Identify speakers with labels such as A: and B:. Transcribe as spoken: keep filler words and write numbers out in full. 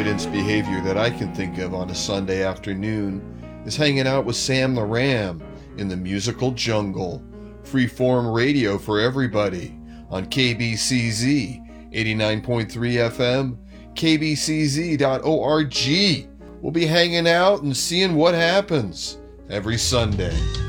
A: avoidance behavior that I can think of on a Sunday afternoon is hanging out with Sam the Ram in the musical jungle. Freeform radio for everybody on K B C Z eighty-nine point three F M, K B C Z dot org. We'll be hanging out and seeing what happens every Sunday.